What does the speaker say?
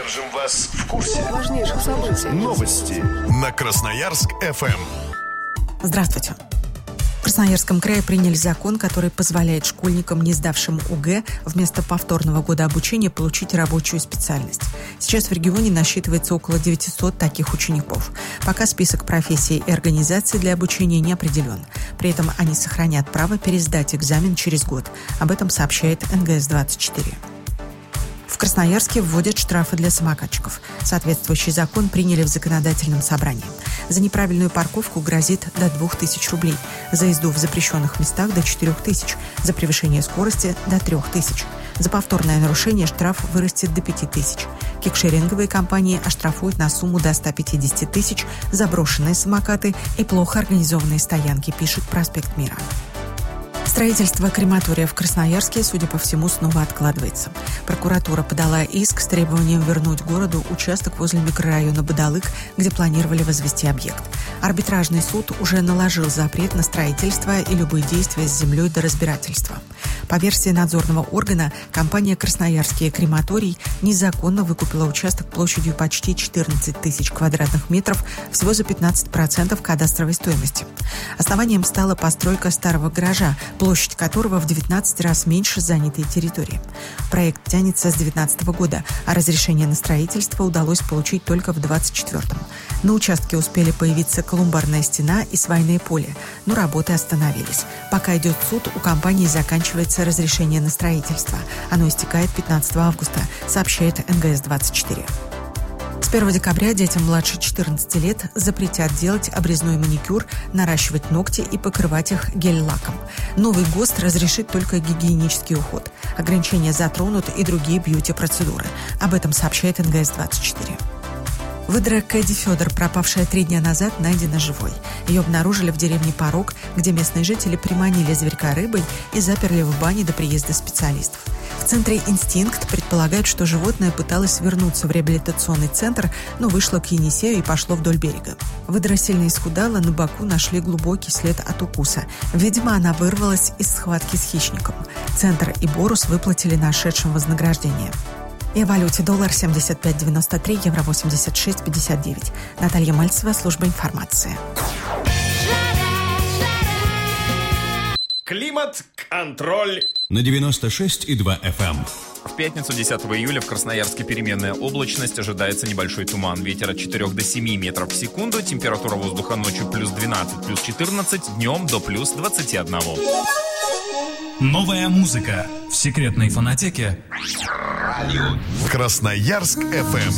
Держим вас в курсе важнейших событий. Новости на Красноярск-ФМ. Здравствуйте. В Красноярском крае приняли закон, который позволяет школьникам, не сдавшим ОГЭ, вместо повторного года обучения получить рабочую специальность. Сейчас в регионе насчитывается около 900 таких учеников. Пока список профессий и организаций для обучения не определен. При этом они сохранят право пересдать экзамен через год. Об этом сообщает НГС-24. В Красноярске вводят штрафы для самокатчиков. Соответствующий закон приняли в законодательном собрании. За неправильную парковку грозит до 2000 рублей, за езду в запрещенных местах до 4000, за превышение скорости до 3000. За повторное нарушение штраф вырастет до 5000. Кикшеринговые компании оштрафуют на сумму до 150 тысяч за брошенные самокаты и плохо организованные стоянки, пишет «Проспект Мира». Строительство крематория в Красноярске, судя по всему, снова откладывается. Прокуратура подала иск с требованием вернуть городу участок возле микрорайона Бадалык, где планировали возвести объект. Арбитражный суд уже наложил запрет на строительство и любые действия с землей до разбирательства. По версии надзорного органа, компания «Красноярский крематорий» незаконно выкупила участок площадью почти 14 тысяч квадратных метров всего за 15% кадастровой стоимости. Основанием стала постройка старого гаража, площадь которого в 19 раз меньше занятой территории. Проект тянется с 2019 года, а разрешение на строительство удалось получить только в 2024. На участке успели появиться колумбарная стена и свайное поле, но работы остановились. Пока идет суд, у компании заканчивается разрешение на строительство. Оно истекает 15 августа, сообщает НГС-24. С 1 декабря детям младше 14 лет запретят делать обрезной маникюр, наращивать ногти и покрывать их гель-лаком. Новый ГОСТ разрешит только гигиенический уход. Ограничения затронут и другие бьюти-процедуры. Об этом сообщает НГС-24. Выдра Кэдди Федор, пропавшая 3 дня назад, найдена живой. Ее обнаружили в деревне Порог, где местные жители приманили зверька рыбой и заперли в бане до приезда специалистов. В центре «Инстинкт» предполагают, что животное пыталось вернуться в реабилитационный центр, но вышло к Енисею и пошло вдоль берега. Выдра сильно исхудала, на боку нашли глубокий след от укуса. Видимо, она вырвалась из схватки с хищником. Центр и Борус выплатили нашедшим вознаграждение. И о валюте: доллар 75.93, евро 86.59. Наталья Мальцева, служба информации. Климат-контроль на 96,2 FM. В пятницу, 10 июля, в Красноярске переменная облачность, ожидается небольшой туман. Ветер от 4 до 7 метров в секунду, температура воздуха ночью плюс 12, плюс 14, днем до плюс 21. Новая музыка в секретной фонотеке Красноярск-ФМ.